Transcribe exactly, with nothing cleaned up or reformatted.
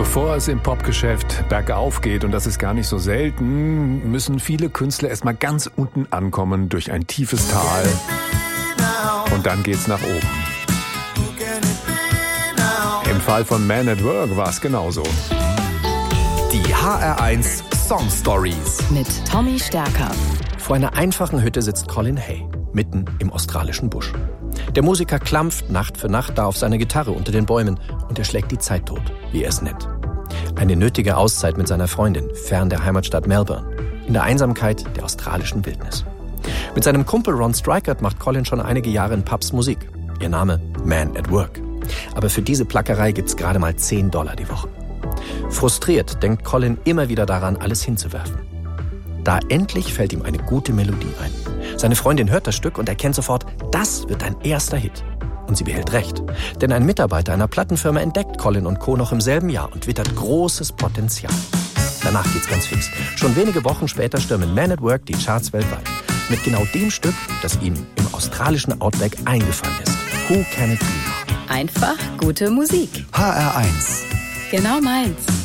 Bevor es im Popgeschäft bergauf geht, und das ist gar nicht so selten, müssen viele Künstler erstmal ganz unten ankommen durch ein tiefes Tal. Und dann geht's nach oben. Im Fall von Man at Work war es genauso. Die H R eins Song Stories mit Tommy Stärker. Vor einer einfachen Hütte sitzt Colin Hay, mitten im australischen Busch. Der Musiker klampft Nacht für Nacht da auf seine Gitarre unter den Bäumen und er schlägt die Zeit tot, wie er es nennt. Eine nötige Auszeit mit seiner Freundin, fern der Heimatstadt Melbourne, in der Einsamkeit der australischen Wildnis. Mit seinem Kumpel Ron Strykert macht Colin schon einige Jahre in Pubs Musik. Ihr Name Man at Work. Aber für diese Plackerei gibt's gerade mal zehn Dollar die Woche. Frustriert denkt Colin immer wieder daran, alles hinzuwerfen. Da endlich fällt ihm eine gute Melodie ein. Seine Freundin hört das Stück und erkennt sofort, das wird ein erster Hit. Und sie behält recht. Denn ein Mitarbeiter einer Plattenfirma entdeckt Colin und Co. noch im selben Jahr und wittert großes Potenzial. Danach geht's ganz fix. Schon wenige Wochen später stürmen Man at Work die Charts weltweit. Mit genau dem Stück, das ihm im australischen Outback eingefallen ist. Who Can It Be? Einfach gute Musik. H R eins. Genau meins.